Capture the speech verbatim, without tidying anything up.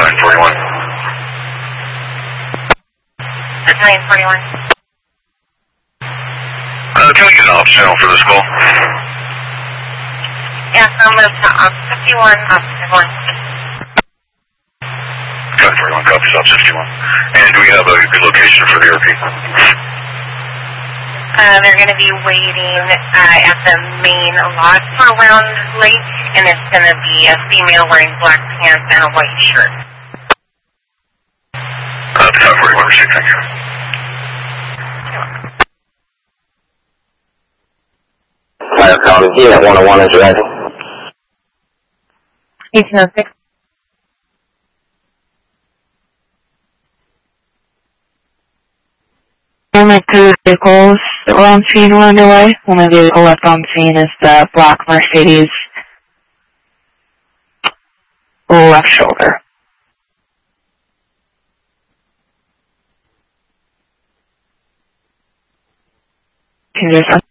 nine forty-one. That's nine forty-one. Uh, can we get an ops channel for this call? Yeah, so I'll move to ops fifty-one, ops fifty-one. nine forty-one, copies ops fifty-one. And do we have a good location for the R P? Uh, they're going to be waiting uh, at the main lot for Round Lake, and it's going to be a female wearing black pants and a white shirt. Uh, nine forty-one, receive, thank you. Fire County, unit one oh one is ready. eighteen oh six. Only two vehicles that were on scene were underway. Only vehicle left on scene is the black Mercedes left shoulder. Can you just